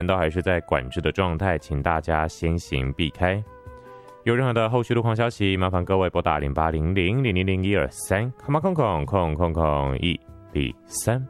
都还是在管制的状态，请大家先行避开。有任何的后续路况消息，麻烦各位拨打0800000123，空空空空空空103。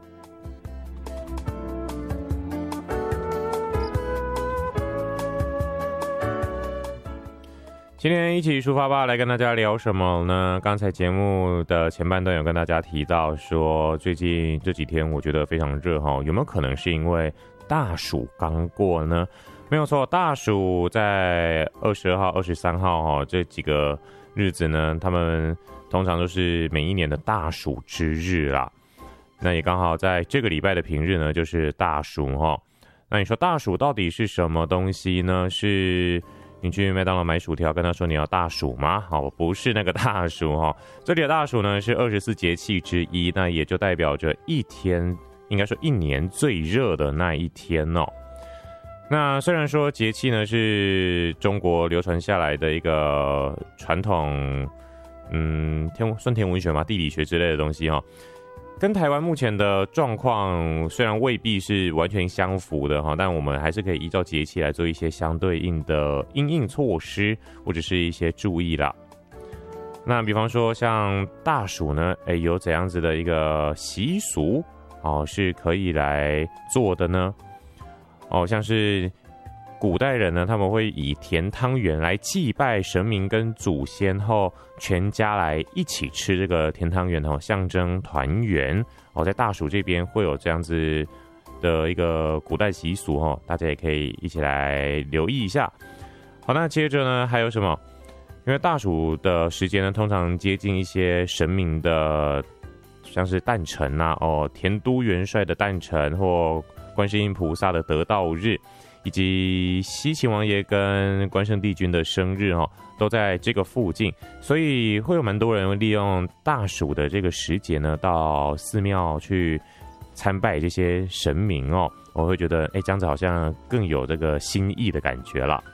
今天一起出发吧，来跟大家聊什么呢？刚才节目的前半段有跟大家提到说，最近这几天我觉得非常热哈，有没有可能是因为大暑刚过呢？没有错，大暑在22号、23号哈这几个日子呢，他们通常都是每一年的大暑之日啦。那也刚好在这个礼拜的平日呢，就是大暑哈。那你说大暑到底是什么东西呢？是你去麦当劳买薯条，跟他说你要大暑吗？好，不是那个大暑哈。这里的大暑呢是24节气之一，那也就代表着一天，应该说一年最热的那一天哦。那虽然说节气呢是中国流传下来的一个传统，算天文学嘛，地理学之类的东西哈。跟台湾目前的状况虽然未必是完全相符的哈，但我们还是可以依照节气来做一些相对应的因应措施或者是一些注意啦。那比方说像大暑呢，有怎样子的一个习俗是可以来做的呢？像是古代人呢，他们会以甜汤圆来祭拜神明跟祖先后，全家来一起吃这个甜汤圆象征团圆。在大暑这边会有这样子的一个古代习俗大家也可以一起来留意一下。好，那接着呢还有什么？因为大暑的时间呢，通常接近一些神明的，像是诞辰啊，田都元帅的诞辰或观世音菩萨的得道日。以及西秦王爷跟关圣帝君的生日都在这个附近，所以会有蛮多人利用大暑的这个时节呢，到寺庙去参拜这些神明我会觉得这样子好像更有这个心意的感觉了。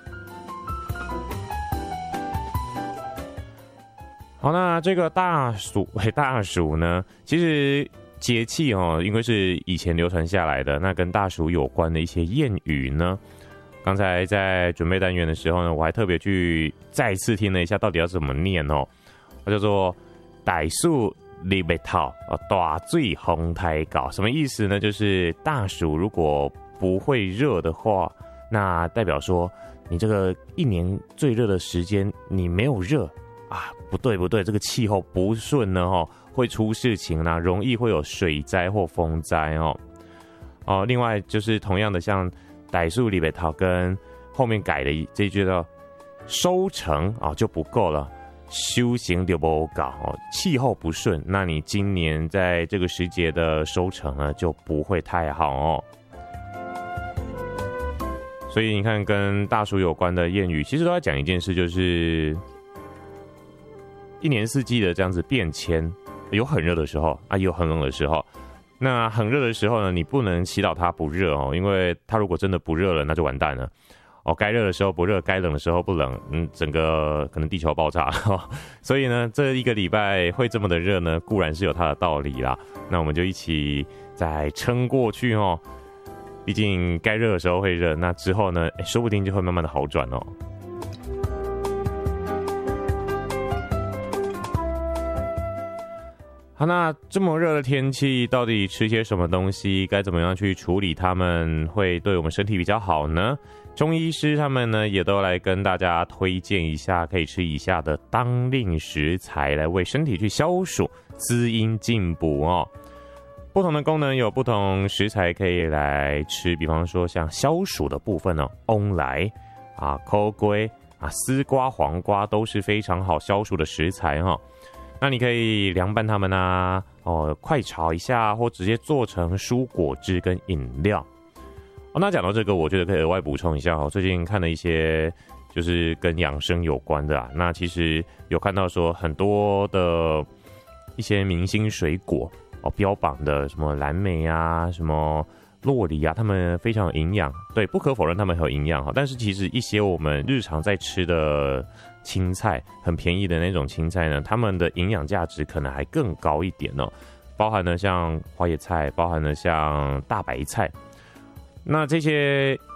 好，那这个大暑呢，其实节气因为是以前流传下来的，那跟大暑有关的一些谚语呢，刚才在准备单元的时候呢，我还特别去再次听了一下到底要怎么念它叫做大暑日未透，大水风台高。什么意思呢？就是大暑如果不会热的话，那代表说你这个一年最热的时间你没有热啊，不对，这个气候不顺呢会出事情啦，容易会有水灾或风灾另外就是同样的，像大暑日未透跟后面改的这一句叫收成就不够了，修行就不够气候不顺，那你今年在这个时节的收成呢就不会太好所以你看，跟大暑有关的谚语，其实都在讲一件事，就是一年四季的这样子变迁。有很热的时候也有很冷的时候。那很热的时候呢，你不能祈祷它不热因为它如果真的不热了，那就完蛋了该热的时候不热，该冷的时候不冷，整个可能地球爆炸所以呢，这一个礼拜会这么的热呢，固然是有它的道理啦。那我们就一起再撑过去毕竟该热的时候会热，那之后呢，说不定就会慢慢的好转好，那这么热的天气，到底吃些什么东西？该怎么样去处理它们，会对我们身体比较好呢？中医师他们呢，也都来跟大家推荐一下，可以吃以下的当令食材，来为身体去消暑、滋阴、进补不同的功能有不同食材可以来吃，比方说像消暑的部分翁来抠龟丝瓜、黄瓜都是非常好消暑的食材那你可以凉拌它们快炒一下，或直接做成蔬果汁跟饮料那讲到这个，我觉得可以额外补充一下最近看了一些就是跟养生有关的那其实有看到说很多的一些明星水果标榜的什么蓝莓什么酪梨他们非常有营养，对，不可否认他们很有营养但是其实一些我们日常在吃的青菜，很便宜的那种青菜呢，它们的营养价值可能还更高一点包含了像花椰菜，包含了像大白菜。那这些